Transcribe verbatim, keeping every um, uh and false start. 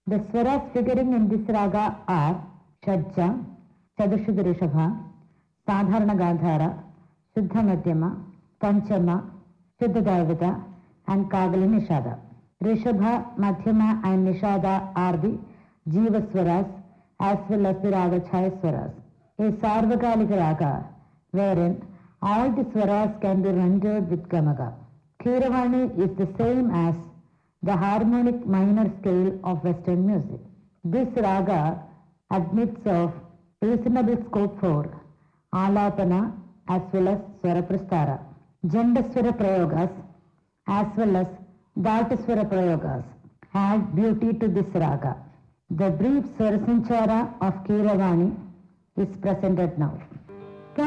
The swaras figuring in this raga are Shadja, Chadushuddha Rishabha, Sadharana Gandhara, Shuddha Madhyama, Panchama, Shuddha Daivata, and Kagala Nishada. Rishabha, Madhyama, and Nishada are the Jiva Swaras as well as the Raga Chaya Swaras. A Sarvakalika Raga, wherein all the Swaras can be rendered with Gamaga. Keeravani is the same as the harmonic minor scale of Western music. This raga admits of reasonable scope for alapana as well as swaraprastara. Jandaswara prayogas as well as Dhatuswara prayogas add beauty to this raga. The brief swarasanchara of Keeravani is presented now.